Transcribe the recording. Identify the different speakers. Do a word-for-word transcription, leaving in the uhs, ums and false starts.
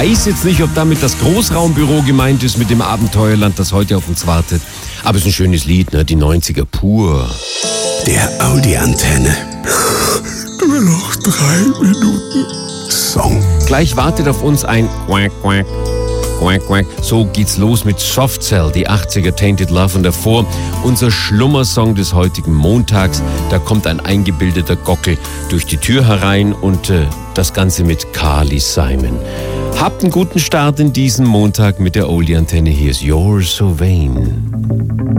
Speaker 1: weiß jetzt nicht, ob damit das Großraumbüro gemeint ist mit dem Abenteuerland, das heute auf uns wartet. Aber es ist ein schönes Lied, ne? Die neunziger pur.
Speaker 2: Der Audi-Antenne. Nur noch drei Minuten Song.
Speaker 1: Gleich wartet auf uns ein Quack, Quack. Quack, quack. So geht's los mit Soft Cell, die achtziger Tainted Love, und davor unser Schlummersong des heutigen Montags. Da kommt ein eingebildeter Gockel durch die Tür herein und äh, das Ganze mit Carly Simon. Habt einen guten Start in diesen Montag mit der Oldie-Antenne. Hier ist You're So Vain.